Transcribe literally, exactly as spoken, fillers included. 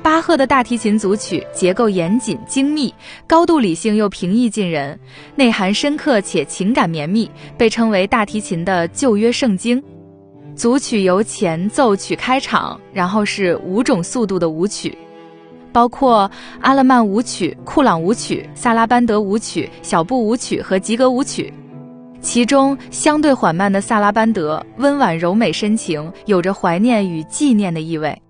巴赫的大提琴组曲结构严谨精密，高度理性又平易近人，内涵深刻且情感绵密，被称为大提琴的旧约圣经。组曲由前奏曲开场，然后是五种速度的舞曲，包括阿勒曼舞曲、库朗舞曲、萨拉班德舞曲、小步舞曲和吉格舞曲。其中相对缓慢的萨拉班德温婉柔美深情，有着怀念与纪念的意味。